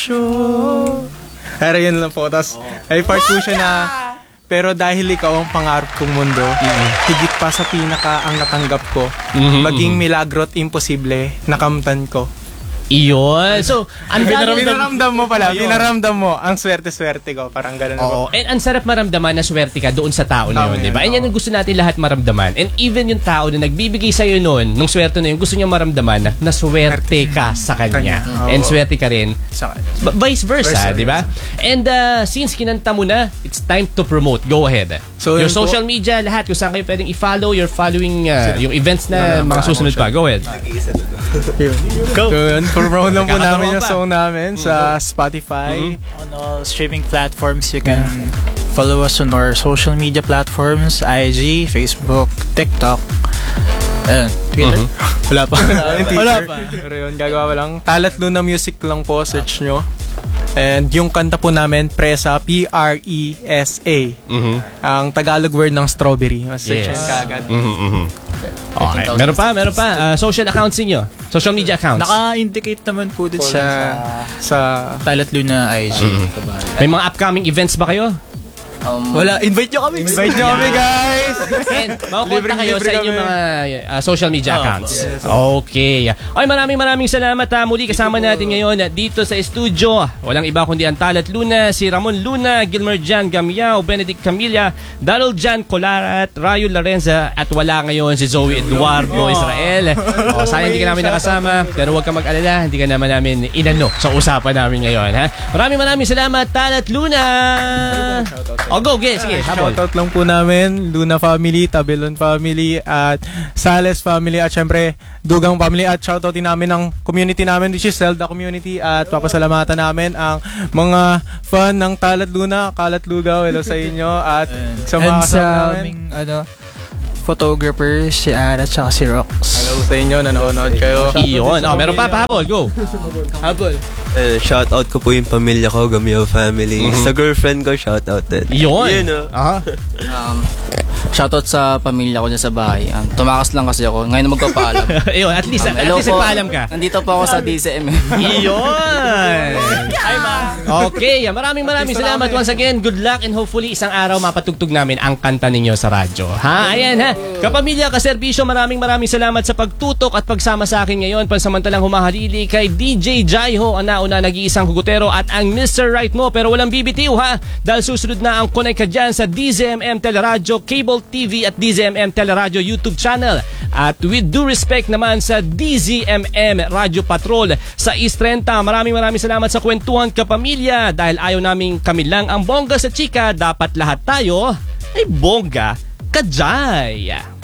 Pero yun lang po. Tapos, ay part po siya na, pero dahil ikaw ang pangarap kong mundo, higit pa sa pinaka ang natanggap ko, maging milagro't imposible, nakamtan ko. Iyon. So, ang Pinaramdam mo pala. Pinaramdam mo. Ang swerte-swerte ko. Parang gano'n na. Oo. And ang sarap maramdaman na swerte ka doon sa tao na yun, di ba? And yan ang gusto natin lahat maramdaman. And even yung tao na nagbibigay sa'yo noon, nung swerte na yun, gusto niya maramdaman na swerte ka sa kanya. And swerte ka rin. Vice versa, di ba? And since kinanta mo na, it's time to promote. Go ahead. So, your social media, lahat, kung saan kayo pwedeng i-follow, you're following yung events na mga susunod pa. Go ahead. Go! Promote lang po namin yung song namin sa Spotify. On all streaming platforms, you can follow us on our social media platforms, IG, Facebook, TikTok, Twitter. Wala pa. Pero yun, gagawa lang. Talat Luna Music lang po, search nyo. And yung kanta po namin, Presa, P-R-E-S-A. Ang Tagalog word ng strawberry. Search nyo kaagad. Okay. Meron pa. Social accounts niyo. Social media accounts. Naka-indicate naman po din sa Talat Luna IG. May mga upcoming events ba kayo? Wala, invite nyo kami. Invite nyo kami, guys! And makukonta kayo sa inyong mga social media accounts. Okay. Ay, maraming salamat. Muli kasama natin ngayon dito sa studio. Walang iba kundi ang Talat Luna, si Ramon Luna, Gilmer Jan Gamiao, Benedict Camilla, Darrell Jan Colarat, Rayo Lorenza, at wala ngayon si Zoe Eduardo Israel. Sayang hindi ka namin nakasama, pero huwag ka mag-alala, hindi ka naman namin inano sa usapan namin ngayon. Maraming salamat, Talat Luna! Go, sige, shoutout lang po namin, Luna family, Tabelon family, at Sales family, at syempre, Dugang family, at shoutout din namin ang community namin, which is Zelda community, at papasalamatan namin ang mga fan ng Talat Luna, Kalat Lugaw, hello sa inyo, at sa mga kasama namin. Photographer, si Ara, at si Rox. Hello sa inyo, nanonood kayo. Iyon. Meron pa, Habol, go. Habol. Shoutout ko po yung pamilya ko, Gamiao family. Sa girlfriend ko, shoutout din. Iyon. Shoutout sa pamilya ko dyan sa bahay. Tumakas lang kasi ako. Ngayon na magpapaalam. Iyon, at least nagpaalam ka. Nandito po ako sa DCM. Iyon. Hi, ma. Okay, maraming salamat once again. Good luck and hopefully isang araw mapatugtog namin ang kanta ninyo sa radyo. Ayan ha. Kapamilya, kaserbisyo, maraming salamat sa pagtutok at pagsama sa akin ngayon. Pansamantalang humahalili kay DJ Jaiho, ang nauna nag-iisang hugutero, at ang Mr. Right mo pero walang bibitiw ha. Dahil susunod na ang connect ka dyan sa DZMM Teleradyo Cable TV at DZMM Teleradyo YouTube channel. At with due respect naman sa DZMM Radio Patrol sa East 30. Maraming salamat sa kwentuhan, kapamilya. Dahil ayaw namin kami lang ang bongga sa chika, dapat lahat tayo ay bongga kajay.